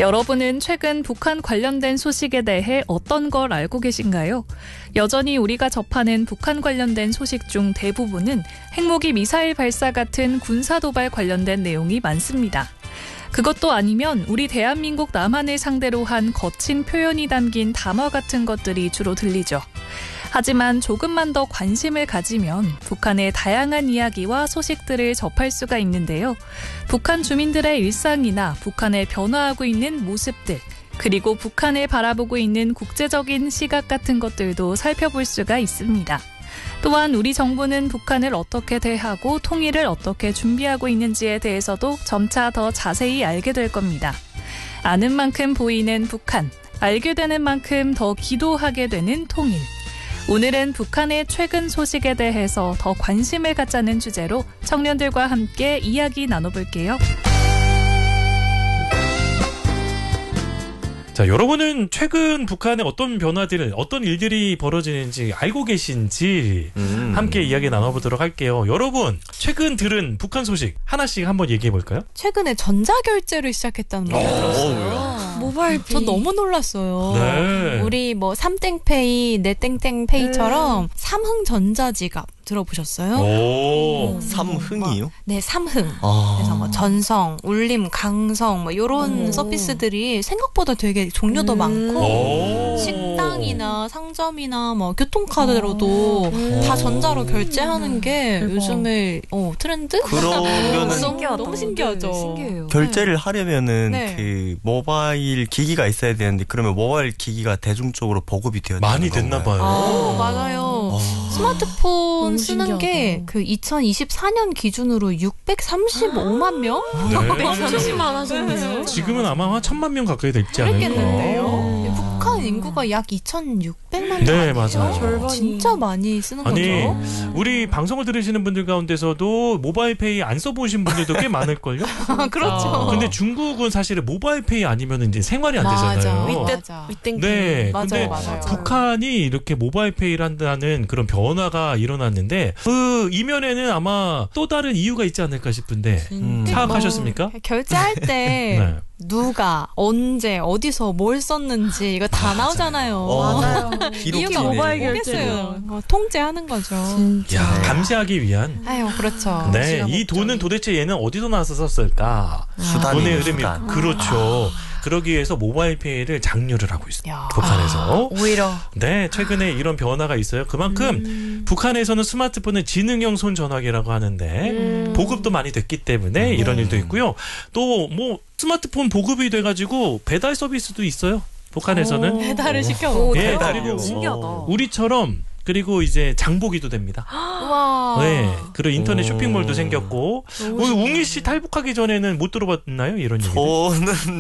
여러분은 최근 북한 관련된 소식에 대해 어떤 걸 알고 계신가요? 여전히 우리가 접하는 북한 관련된 소식 중 대부분은 핵무기 미사일 발사 같은 군사도발 관련된 내용이 많습니다. 그것도 아니면 우리 대한민국 남한을 상대로 한 거친 표현이 담긴 담화 같은 것들이 주로 들리죠. 하지만 조금만 더 관심을 가지면 북한의 다양한 이야기와 소식들을 접할 수가 있는데요. 북한 주민들의 일상이나 북한의 변화하고 있는 모습들, 그리고 북한을 바라보고 있는 국제적인 시각 같은 것들도 살펴볼 수가 있습니다. 또한 우리 정부는 북한을 어떻게 대하고 통일을 어떻게 준비하고 있는지에 대해서도 점차 더 자세히 알게 될 겁니다. 아는 만큼 보이는 북한, 알게 되는 만큼 더 기도하게 되는 통일. 오늘은 북한의 최근 소식에 대해서 더 관심을 갖자는 주제로 청년들과 함께 이야기 나눠볼게요. 자, 여러분은 최근 북한의 어떤 변화들, 어떤 일들이 벌어지는지 알고 계신지 함께 이야기 나눠보도록 할게요. 여러분, 최근 들은 북한 소식 하나씩 한번 얘기해 볼까요? 최근에 전자결제를 시작했다는 말을 들었어요. 모바일 페이. 저 너무 놀랐어요. 네. 우리 뭐 삼땡페이, 네땡땡페이처럼 삼흥전자지갑 들어보셨어요? 오. 삼흥이요? 네, 삼흥. 아. 그래서 뭐 전성, 울림, 강성 뭐 이런 서비스들이 생각보다 되게 종류도 많고 오. 식당이나 상점이나 뭐 교통카드로도 다 전자로 결제하는 게 요즘의 트렌드? 그러면은 너무 신기하죠. 신기해요. 결제를 하려면은 네. 그 모바일 기기가 있어야 되는데 그러면 모바일 기기가 대중적으로 보급이 되어 많이 됐나 봐요. 맞아요. 아. 스마트폰 쓰는 신기하다. 게 그 2024년 기준으로 635만 명? 네. 엄청 많아졌네요. 지금은 아마 한 1,000만 명 가까이 될지 않을까. 그랬겠는데요. 북한 인구가 약 2,600만 명. 네, 아니에요? 맞아요. 절반이. 진짜 많이 쓰는 아니, 거죠. 우리 방송을 들으시는 분들 가운데서도 모바일페이 안 써보신 분들도 꽤 많을걸요? 그렇죠. 근데 중국은 사실은 모바일페이 아니면 이제 생활이 안 되잖아요. 맞아. 네, 맞아요, 근데 맞아요. 북한이 이렇게 모바일페이를 한다는 그런 변화가 일어났는데 그 이면에는 아마 또 다른 이유가 있지 않을까 싶은데 파악하셨습니까? 결제할 때 네. 누가 언제 어디서 뭘 썼는지 이거 다 나오잖아요. 맞아요. 이유가 기록이네. 모바일 결제예요. 통제하는 거죠. 야, 감시하기 위한. 아유, 그렇죠. 네, 이 돈은 도대체 얘는 어디서 나서 썼을까? 돈의 수단이에요, 흐름이 수단. 그렇죠. 그러기 위해서 모바일페이를 장려를 하고 있어요. 야. 북한에서. 오히려 네, 최근에 이런 변화가 있어요. 그만큼 북한에서는 스마트폰을 지능형 손전화기라고 하는데 보급도 많이 됐기 때문에 이런 일도 있고요. 또 뭐 스마트폰 보급이 돼가지고 배달 서비스도 있어요. 북한에서는. 배달을 시켜 예, 먹어요. 그리고 신기하다. 우리처럼 그리고 이제 장보기도 됩니다. 와. 네, 그리고 인터넷 오. 쇼핑몰도 생겼고. 우리 웅이 씨 탈북하기 전에는 못 들어봤나요? 이런 얘기. 저는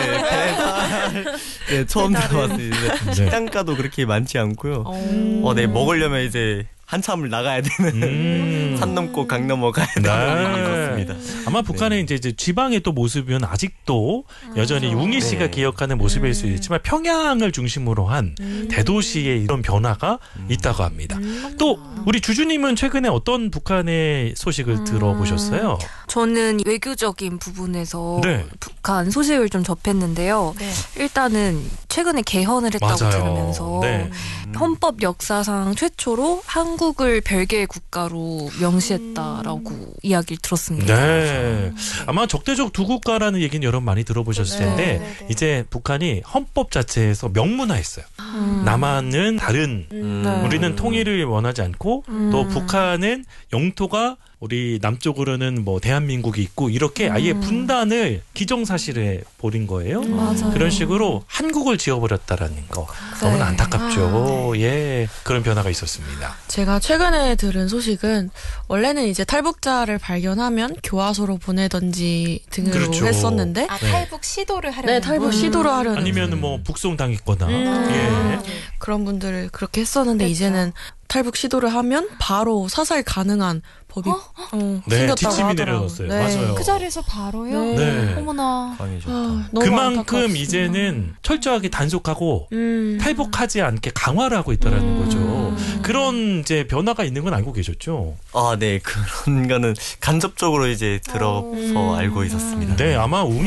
배달 처음 들어봤어요. 식단가도 그렇게 많지 않고요. 네, 먹으려면 이제 한참을 나가야 되는 산 넘고 강 넘어 가야 되는 것 같습니다. 아마 북한의 이제 지방의 또 모습은 아직도 여전히 웅이 씨가 네. 기억하는 모습일 수 있지만 평양을 중심으로 한 대도시의 이런 변화가 있다고 합니다. 또 우리 주주님은 최근에 어떤 북한의 소식을 들어보셨어요? 저는 외교적인 부분에서 네. 북한 소식을 좀 접했는데요. 네. 일단은 최근에 개헌을 했다고 맞아요. 들으면서 네. 헌법 역사상 최초로 한국을 별개의 국가로 명시했다라고 이야기를 들었습니다. 네. 아마 적대적 두 국가라는 얘기는 여러분 많이 들어보셨을 텐데 네. 이제 북한이 헌법 자체에서 명문화했어요. 남한은 다른 네. 우리는 통일을 원하지 않고 또 북한은 영토가 우리 남쪽으로는 뭐 대한민국이 있고 이렇게 아예 분단을 기정사실해 버린 거예요. 맞아요. 그런 식으로 한국을 지어버렸다라는 거 너무 안타깝죠. 예, 그런 변화가 있었습니다. 제가 최근에 들은 소식은 원래는 이제 탈북자를 발견하면 교화소로 보내던지 등으로 그렇죠. 했었는데 아, 탈북 시도를 하려는 네, 탈북 시도를 하려는 아니면 뭐 북송당했거나 예. 그런 분들을 그렇게 했었는데 이제는 탈북 시도를 하면 바로 사살 가능한 법이 네, 생겼다고 지침이 하더라고요. 내려졌어요. 네. 맞아요. 그 자리에서 바로요? 네. 어머나. 강이 좋다. 너무 그만큼 안타깝습니다. 이제는 철저하게 단속하고 탈북하지 않게 강화를 하고 있다라는 거죠. 그런 이제 변화가 있는 건 알고 계셨죠? 네, 그런 거는 간접적으로 이제 들어서 알고 있었습니다. 네, 아마 웅이